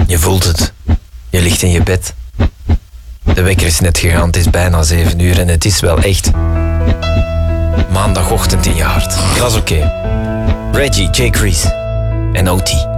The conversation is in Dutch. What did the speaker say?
Je voelt het. Je ligt in je bed. De wekker is net gegaan, het is bijna 7 uur en het is wel echt maandagochtend in je hart. Dat is oké. Reggie, J. Crease en OT.